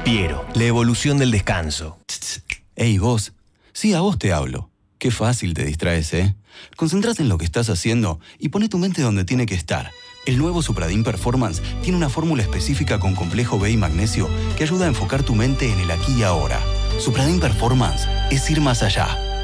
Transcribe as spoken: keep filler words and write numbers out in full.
Piero, la evolución del descanso. Ey, vos. Sí, a vos te hablo. Qué fácil te distraes, ¿eh? Concentrate en lo que estás haciendo y poné tu mente donde tiene que estar. El nuevo Supradyn Performance tiene una fórmula específica con complejo B y magnesio que ayuda a enfocar tu mente en el aquí y ahora. Supradyn Performance es ir más allá.